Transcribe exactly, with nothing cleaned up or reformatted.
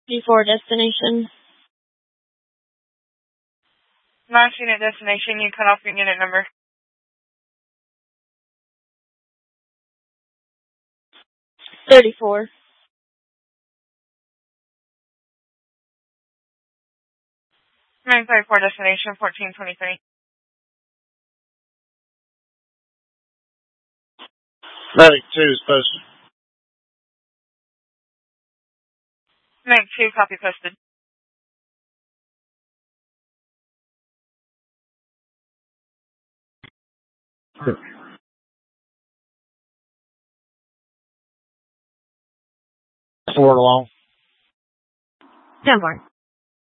D four destination. Max unit destination, you cut off your unit number. thirty-four. nine five four destination, fourteen twenty-three. ninety-two is posted. ninety-two, copy posted. Forward along. ten more.